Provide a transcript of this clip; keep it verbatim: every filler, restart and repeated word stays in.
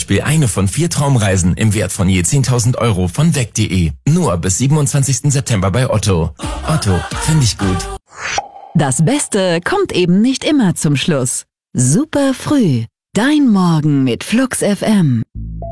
Beispiel eine von vier Traumreisen im Wert von je zehntausend Euro von weg punkt de. Nur bis siebenundzwanzigsten September bei Otto. Otto, finde ich gut. Das Beste kommt eben nicht immer zum Schluss. Super früh. Dein Morgen mit Flux F M.